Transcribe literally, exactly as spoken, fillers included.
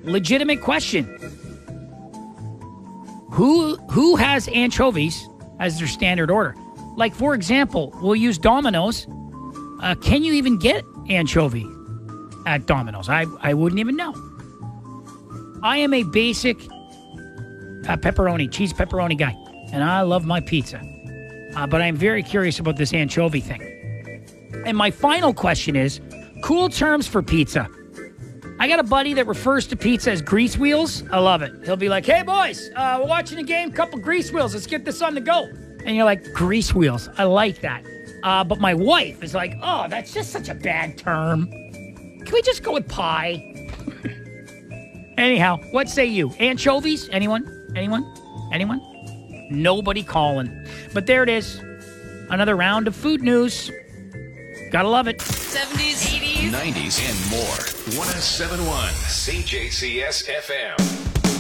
legitimate question. Who who has anchovies as their standard order? Like, for example, we'll use Domino's. Uh, can you even get anchovy at Domino's? I, I wouldn't even know. I am a basic uh, pepperoni, cheese pepperoni guy, and I love my pizza. Uh, but I'm very curious about this anchovy thing. And my final question is, cool terms for pizza. I got a buddy that refers to pizza as grease wheels. I love it. He'll be like, hey, boys, uh, we're watching a game, couple grease wheels. Let's get this on the go. And you're like, grease wheels. I like that. Uh, but my wife is like, oh, that's just such a bad term. Can we just go with pie? Anyhow, what say you? Anchovies? Anyone? Anyone? Anyone? Nobody calling. But there it is. Another round of food news. Gotta love it. seventies, eighties, nineties, and more. one oh seven point one C J C S F M.